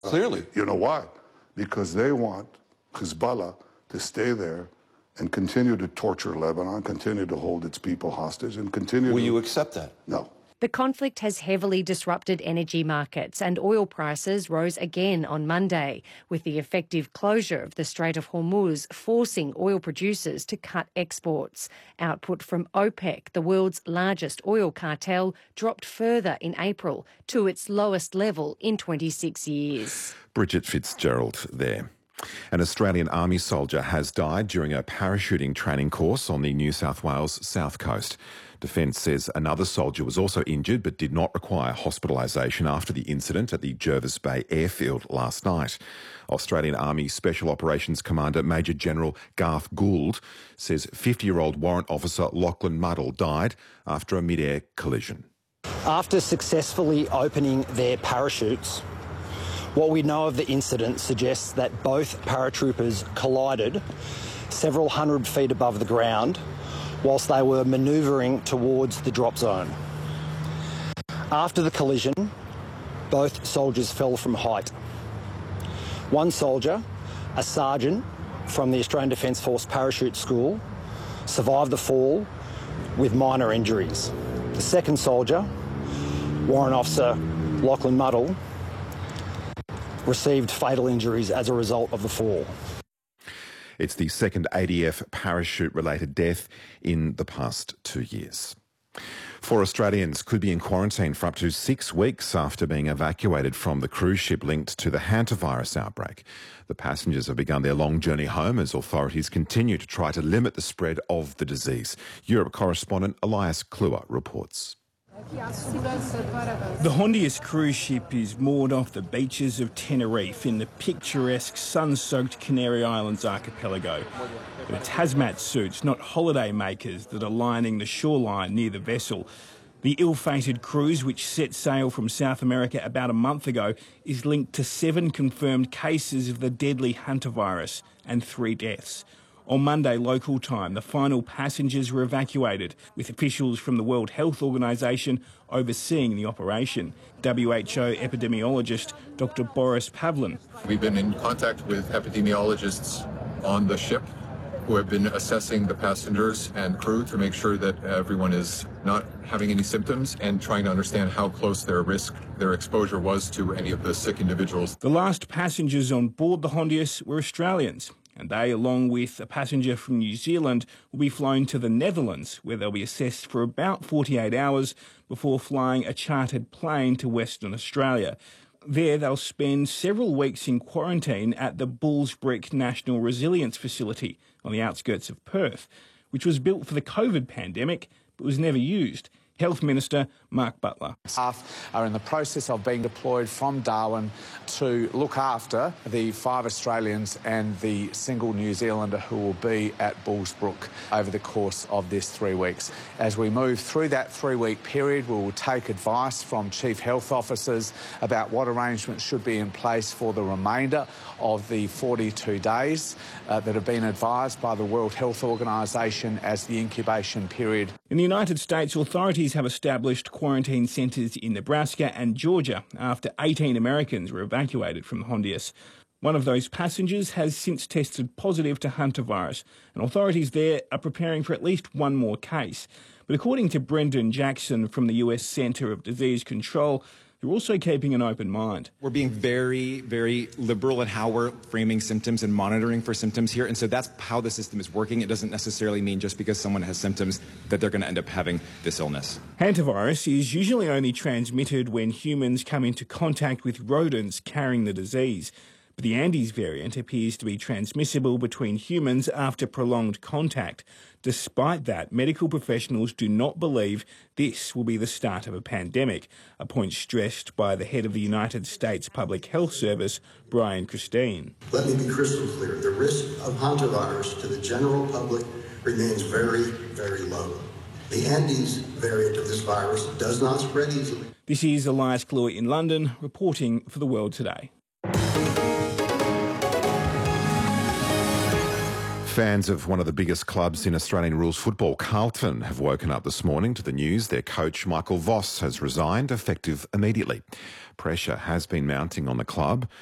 Clearly. You know why? Because they want Hezbollah to stay there and continue to torture Lebanon, continue to hold its people hostage, and continue Will you accept that? No. The conflict has heavily disrupted energy markets and oil prices rose again on Monday, with the effective closure of the Strait of Hormuz forcing oil producers to cut exports. Output from OPEC, the world's largest oil cartel, dropped further in April to its lowest level in 26 years. Bridget Fitzgerald there. An Australian Army soldier has died during a parachuting training course on the New South Wales south coast. Defence says another soldier was also injured but did not require hospitalisation after the incident at the Jervis Bay airfield last night. Australian Army Special Operations Commander Major General Garth Gould says 50-year-old warrant officer Lachlan Muddle died after a mid-air collision. After successfully opening their parachutes, what we know of the incident suggests that both paratroopers collided several hundred feet above the ground whilst they were manoeuvring towards the drop zone. After the collision, both soldiers fell from height. One soldier, a sergeant from the Australian Defence Force Parachute School, survived the fall with minor injuries. The second soldier, Warrant Officer Lachlan Muddle, received fatal injuries as a result of the fall. It's the second ADF parachute-related death in the past 2 years. 4 Australians could be in quarantine for up to 6 weeks after being evacuated from the cruise ship linked to the hantavirus outbreak. The passengers have begun their long journey home as authorities continue to try to limit the spread of the disease. Europe correspondent Elias Kluwer reports. The Hondius cruise ship is moored off the beaches of Tenerife in the picturesque sun-soaked Canary Islands archipelago. But it's hazmat suits, not holiday makers, that are lining the shoreline near the vessel. The ill-fated cruise, which set sail from South America about a month ago, is linked to 7 confirmed cases of the deadly hantavirus and 3 deaths. On Monday local time, the final passengers were evacuated, with officials from the World Health Organization overseeing the operation. WHO epidemiologist Dr. Boris Pavlin. We've been in contact with epidemiologists on the ship who have been assessing the passengers and crew to make sure that everyone is not having any symptoms and trying to understand how close their exposure was to any of the sick individuals. The last passengers on board the Hondius were Australians, and they, along with a passenger from New Zealand, will be flown to the Netherlands, where they'll be assessed for about 48 hours before flying a chartered plane to Western Australia. There, they'll spend several weeks in quarantine at the Bullsbrick National Resilience Facility on the outskirts of Perth, which was built for the COVID pandemic but was never used. Health Minister Mark Butler. Staff are in the process of being deployed from Darwin to look after the 5 Australians and the single New Zealander who will be at Bullsbrook over the course of this 3 weeks. As we move through that 3-week period, we will take advice from Chief Health Officers about what arrangements should be in place for the remainder of the 42 days that have been advised by the World Health Organisation as the incubation period. In the United States, authorities have established quarantine centres in Nebraska and Georgia after 18 Americans were evacuated from the Hondius. One of those passengers has since tested positive to hantavirus, and authorities there are preparing for at least one more case. But according to Brendan Jackson from the US Centre of Disease Control, they're also keeping an open mind. We're being very, very liberal in how we're framing symptoms and monitoring for symptoms here. And so that's how the system is working. It doesn't necessarily mean just because someone has symptoms that they're going to end up having this illness. Hantavirus is usually only transmitted when humans come into contact with rodents carrying the disease. But the Andes variant appears to be transmissible between humans after prolonged contact. Despite that, medical professionals do not believe this will be the start of a pandemic, a point stressed by the head of the United States Public Health Service, Brian Christine. Let me be crystal clear. The risk of hantavirus to the general public remains very, very low. The Andes variant of this virus does not spread easily. This is Elias Kluwer in London, reporting for The World Today. Fans of one of the biggest clubs in Australian rules football, Carlton, have woken up this morning to the news their coach Michael Voss has resigned, effective immediately. Pressure has been mounting on the club